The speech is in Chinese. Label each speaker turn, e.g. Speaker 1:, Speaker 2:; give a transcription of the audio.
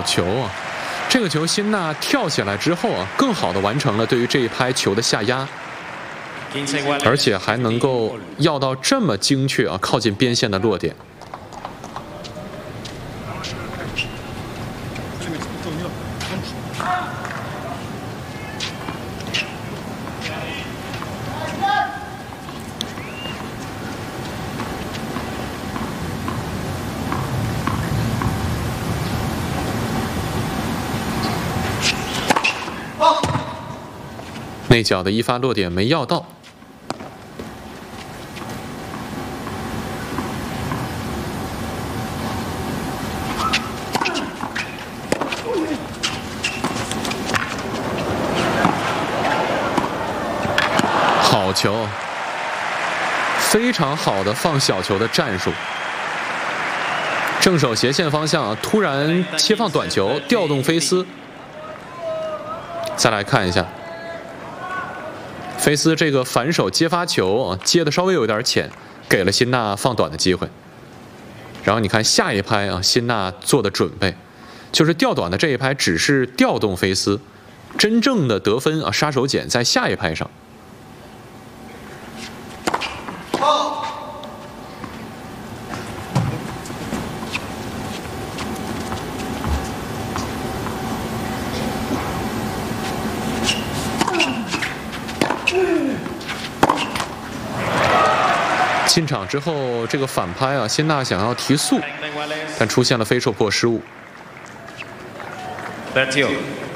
Speaker 1: 球啊！这个球辛纳跳起来之后啊，更好的完成了对于这一拍球的下压，而且还能够要到这么精确啊，靠近边线的落点。内角的一发落点没要到，好球，非常好的放小球的战术。正手斜线方向啊，突然切放短球，调动菲斯。再来看一下。菲斯这个反手接发球啊，接的稍微有点浅，给了辛纳放短的机会。然后你看下一拍啊，辛纳做的准备，就是调短的这一拍只是调动菲斯，真正的得分啊杀手锏在下一拍上。进场之后，这个反拍啊，辛纳想要提速，但出现了非受迫失误。